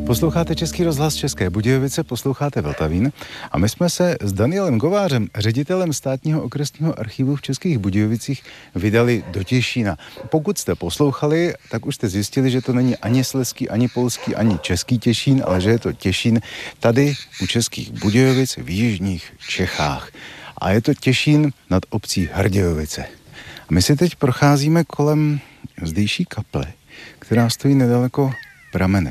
Posloucháte Český rozhlas České Budějovice, posloucháte Vltavín a my jsme se s Danielem Kovářem, ředitelem Státního okresního archivu v Českých Budějovicích, vydali do Těšína. Pokud jste poslouchali, tak už jste zjistili, že to není ani slezský, ani polský, ani český Těšín, ale že je to Těšín tady u Českých Budějovic v jižních Čechách. A je to Těšín nad obcí Hrdějovice. A my si teď procházíme kolem zdejší kaple, která stojí nedaleko pramene.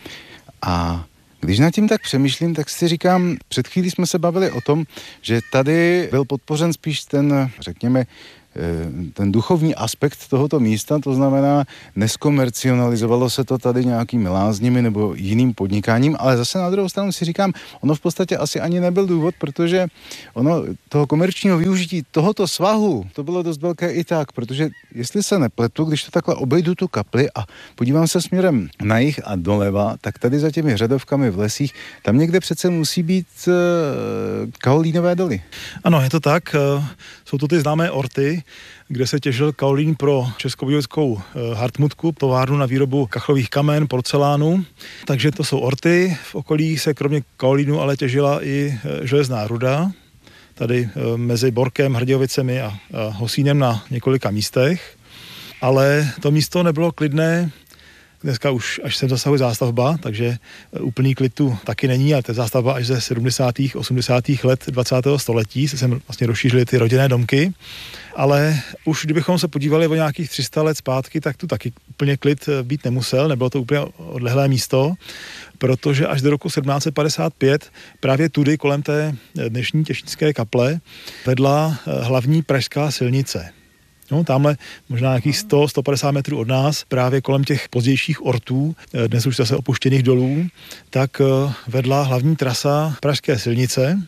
A když nad tím tak přemýšlím, tak si říkám, před chvílí jsme se bavili o tom, že tady byl podpořen spíš ten, řekněme, ten duchovní aspekt tohoto místa, to znamená, neskomercionalizovalo se to tady nějakými lázněmi nebo jiným podnikáním, ale zase na druhou stranu si říkám, ono v podstatě asi ani nebyl důvod, protože ono toho komerčního využití tohoto svahu, to bylo dost velké i tak, protože jestli se nepletu, když to takhle obejdu tu kapli a podívám se směrem na jih a doleva, tak tady za těmi hřadovkami v lesích, tam někde přece musí být kaolínové doly. Ano, je to tak, jsou to ty známé orty, kde se těžil kaolín pro českobudějovickou Hartmutku, továrnu na výrobu kachlových kamen, porcelánu. Takže to jsou orty. V okolí se kromě kaolínu ale těžila i železná ruda. Tady mezi Borkem, Hrdějovicemi a Hosínem na několika místech. Ale to místo nebylo klidné. Dneska už až sem zasahuje zástavba, takže úplný klid tu taky není, ale to je zástavba až ze 70. 80. let 20. století, se sem vlastně rozšířily ty rodinné domky. Ale už kdybychom se podívali o nějakých 300 let zpátky, tak tu taky úplně klid být nemusel, nebylo to úplně odlehlé místo, protože až do roku 1755 právě tudy kolem té dnešní těšínské kaple vedla hlavní pražská silnice. No, tamhle možná nějakých 100-150 metrů od nás, právě kolem těch pozdějších ortů, dnes už zase opuštěných dolů, tak vedla hlavní trasa pražské silnice.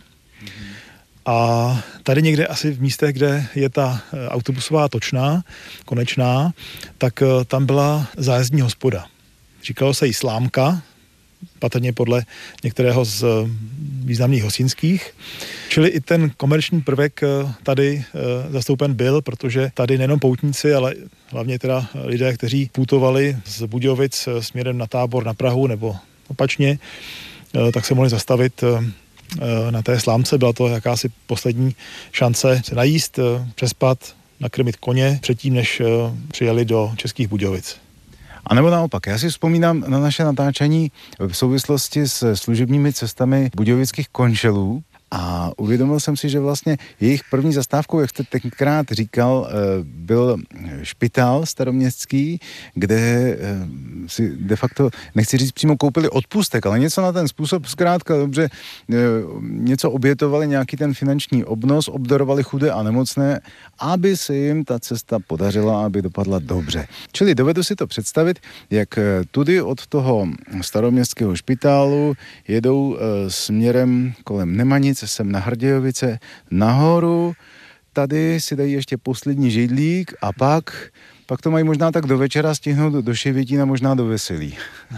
A tady někde asi v místech, kde je ta autobusová točná, konečná, tak tam byla zájezdní hospoda. Říkalo se jí Slámka, patrně podle některého z významných hosínských. Čili i ten komerční prvek tady zastoupen byl, protože tady nejenom poutníci, ale hlavně teda lidé, kteří putovali z Budějovic směrem na Tábor, na Prahu nebo opačně, tak se mohli zastavit na té Slámce. Byla to jakási poslední šance se najíst, přespat, nakrmit koně předtím, než přijeli do Českých Budějovic. A nebo naopak, já si vzpomínám na naše natáčení v souvislosti s služebními cestami budějovických končelů a uvědomil jsem si, že vlastně jejich první zastávkou, jak jste tenkrát říkal, byl špitál staroměstský, kde si de facto, nechci říct přímo koupili odpustek, ale něco na ten způsob zkrátka dobře, něco obětovali, nějaký ten finanční obnos, obdarovali chudé a nemocné, aby se jim ta cesta podařila, aby dopadla dobře. Čili dovedu si to představit, jak tudy od toho staroměstského špitálu jedou směrem kolem Nemanic, sem na Hrdějovice, nahoru, tady si dají ještě poslední židlík a pak to mají možná tak do večera stihnout do Ševětína, možná do Veselí.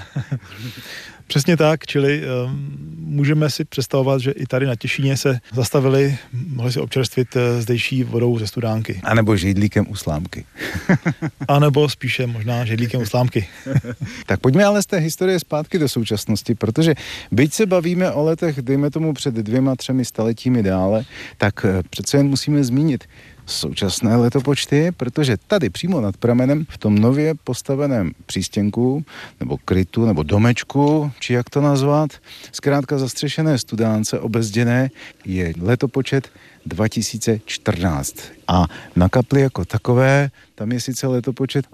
Přesně tak, čili můžeme si představovat, že i tady na Těšíně se zastavili, mohli si občerstvit zdejší vodou ze studánky. A nebo židlíkem u Slámky. A nebo spíše možná židlíkem u Slámky. Tak pojďme ale z té historie zpátky do současnosti, protože byť se bavíme o letech, dejme tomu před 2-3 staletími dále, tak přece jen musíme zmínit současné letopočty, protože tady přímo nad pramenem v tom nově postaveném přístěnku nebo krytu nebo domečku, či jak to nazvat, zkrátka zastřešené studánce obezděné je letopočet 2014. A na kapli jako takové, tam je sice letopočet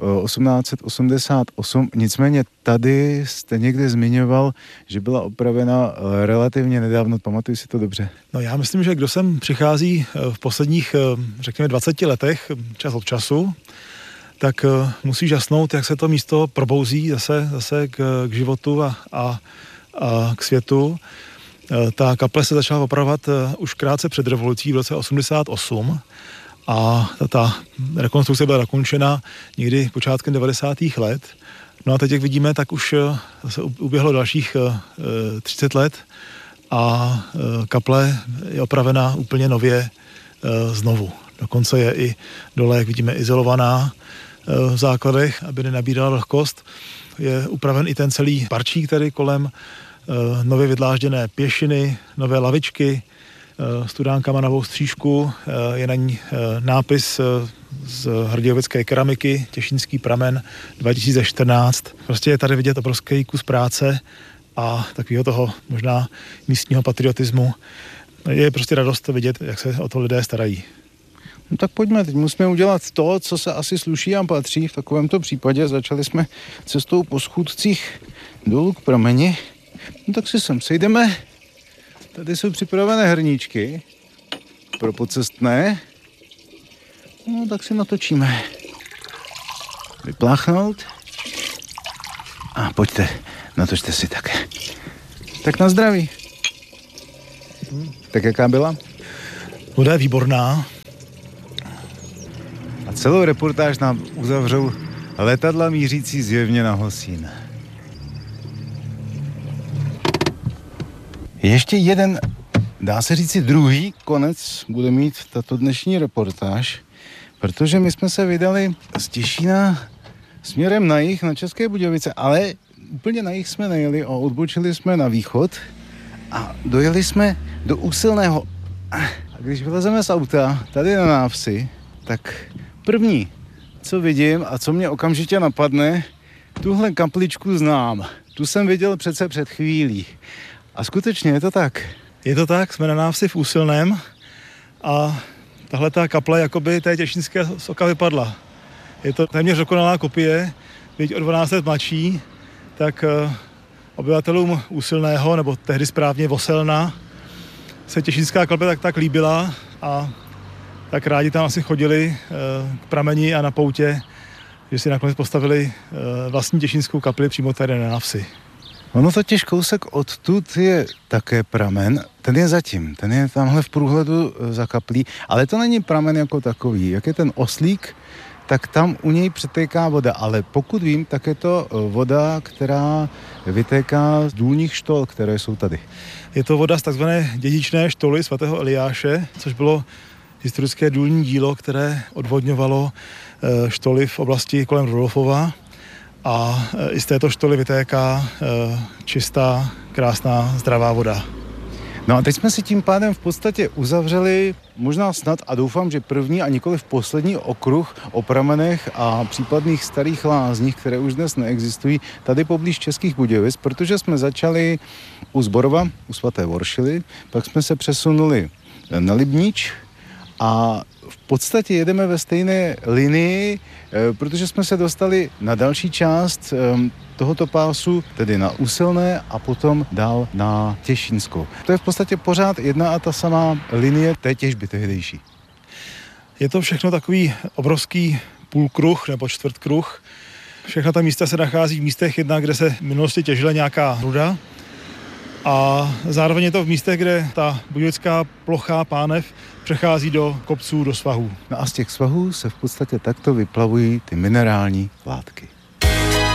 1888, nicméně tady jste někde zmiňoval, že byla opravena relativně nedávno, pamatuju si to dobře. No já myslím, že kdo sem přichází v posledních, řekněme 20 letech, čas od času, tak musí žasnout, jak se to místo probouzí zase k životu a k světu. Ta kaple se začala opravovat už krátce před revolucí v roce 88 a ta rekonstrukce byla dokončena někdy počátkem 90. let. No a teď, jak vidíme, tak už se uběhlo dalších 30 let a kaple je opravena úplně nově znovu. Dokonce je i dole, jak vidíme, izolovaná, v základech, aby nenabírala vlhkost. Je upraven i ten celý parčík tady kolem, nově vydlážděné pěšiny, nové lavičky, studánka má novou střížku, je na ní nápis z hrdějovické keramiky, Těšínský pramen 2014. Prostě je tady vidět obrovský kus práce a takového toho možná místního patriotismu. Je prostě radost vidět, jak se o to lidé starají. No tak pojďme, teď musíme udělat to, co se asi sluší a patří. V takovémto případě začali jsme cestou po schůdcích dolů k prameni. No tak si sem sejdeme. Tady jsou připravené hrníčky pro pocestné. No tak si natočíme. Vypláchnout. A pojďte, natočte si také. Tak na zdraví. Tak jaká byla? Voda je výborná. A celou reportáž nám uzavřou letadla mířící zjevně na Hosín. Ještě jeden, dá se říci druhý konec bude mít tato dnešní reportáž, protože my jsme se vydali z Těšína směrem na jih, na České Budějovice, ale úplně na jih jsme nejeli a odbočili jsme na východ a dojeli jsme do Úsilného. A když vylezeme z auta tady na návsi, tak první, co vidím a co mě okamžitě napadne, tuhle kapličku znám. Tu jsem viděl přece před chvílí. A skutečně je to tak. Je to tak, jsme na návsi v Úsilném a tahle ta kaple jakoby té těšínské soka vypadla. Je to téměř dokonalá kopie, byť o 12 let mladší, tak obyvatelům Úsilného, nebo tehdy správně Voselna, se těšínská kaple tak líbila a tak rádi tam asi chodili k prameni a na poutě, že si nakonec postavili vlastní těšínskou kapli přímo tady na návsi. Ono totiž kousek odtud je také pramen, ten je zatím, ten je tamhle v průhledu za kaplí, ale to není pramen jako takový. Jak je ten oslík, tak tam u něj přetéká voda, ale pokud vím, tak je to voda, která vytéká z důlních štol, které jsou tady. Je to voda z takzvané dědičné štoly svatého Eliáše, což bylo historické důlní dílo, které odvodňovalo štoly v oblasti kolem Rudolfova. A i z této štoly vytéká čistá, krásná, zdravá voda. No a teď jsme si tím pádem v podstatě uzavřeli možná snad a doufám, že první a nikoliv poslední okruh o pramenech a případných starých lázních, které už dnes neexistují, tady poblíž Českých Budějovic, protože jsme začali u Zborova, u svaté Voršily, pak jsme se přesunuli na Libnič a v podstatě jedeme ve stejné linii, protože jsme se dostali na další část tohoto pásu, tedy na Úsilné a potom dál na Těšínskou. To je v podstatě pořád jedna a ta samá linie té těžby tehdejší. Je to všechno takový obrovský půlkruh nebo čtvrtkruh. Všechna ta místa se nachází v místech jednak, kde se v minulosti těžila nějaká ruda a zároveň je to v místech, kde ta budějovická plochá pánev přechází do kopců, do svahů. No a z těch svahů se v podstatě takto vyplavují ty minerální látky.